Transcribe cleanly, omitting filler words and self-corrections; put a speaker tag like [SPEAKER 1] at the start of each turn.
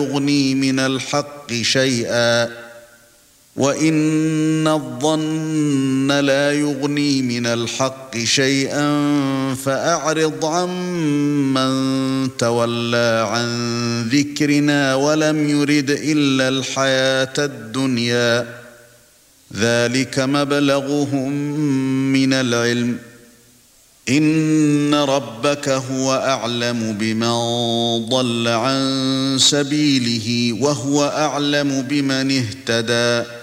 [SPEAKER 1] يغني من الحق شيئا وإن الظن لا يغني من الحق شيئا فأعرض عمن تولى عن ذكرنا ولم يرد إلا الحياة الدنيا ذلك مبلغهم من العلم إن ربك هو أعلم بمن ضل عن سبيله وهو أعلم بمن اهتدى